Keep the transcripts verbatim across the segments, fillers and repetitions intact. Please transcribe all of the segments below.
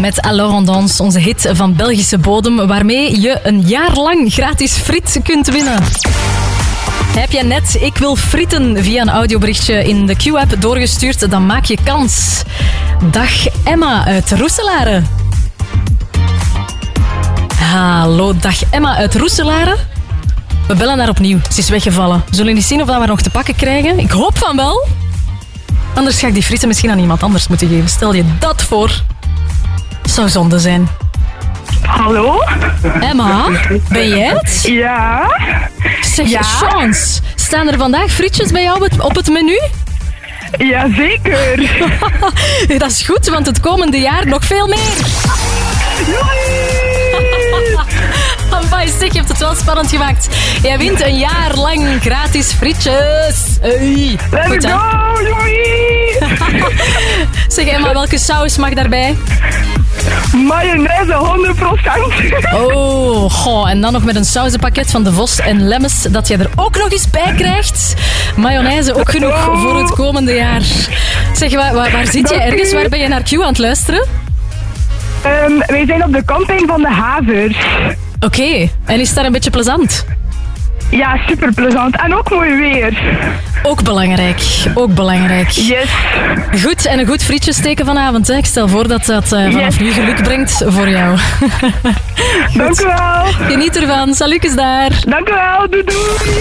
met Alors on danse, onze hit van Belgische bodem, waarmee je een jaar lang gratis friet kunt winnen. Heb jij net Ik wil frieten via een audioberichtje in de Q-app doorgestuurd, dan maak je kans. Dag Emma uit Roeselare. Hallo, dag Emma uit Roeselare. We bellen haar opnieuw. Ze is weggevallen. We zullen niet zien of we haar nog te pakken krijgen. Ik hoop van wel. Anders ga ik die frieten misschien aan iemand anders moeten geven. Stel je dat voor. Zou zonde zijn. Hallo? Emma, ben jij het? Ja. Zeg, Ja? Chance, staan er vandaag frietjes bij jou op het, op het menu? Jazeker. Dat is goed, want het komende jaar nog veel meer. Amai, zeg, je hebt het wel spannend gemaakt. Jij wint een jaar lang gratis frietjes. Hey. Let's Goed, hè? go, joey. Zeg Emma, welke saus mag daarbij? Mayonaise honderd procent. Oh, goh, en dan nog met een sausenpakket van De Vos en Lemmes, dat je er ook nog eens bij krijgt. Mayonaise ook genoeg voor het komende jaar. Zeg, waar, waar, waar zit je ergens? Waar ben je naar Q aan het luisteren? Um, wij zijn op de camping van de Havers. Oké, okay. En is daar een beetje plezant? Ja, super plezant. En ook mooi weer. Ook belangrijk, ook belangrijk. Yes. Goed, en een goed frietje steken vanavond. Hè. Ik stel voor dat dat uh, vanaf yes. nu geluk brengt voor jou. Dank u wel. Geniet ervan. Salutjes daar. Dank u wel. Doei doei.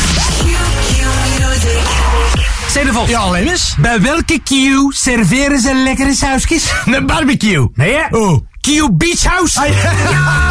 Zeg de Vos. Ja, Lemmes. Bij welke Q serveren ze lekkere sausjes? Een barbecue. Nee, hè? Oh, Q Beach House. Ah, ja.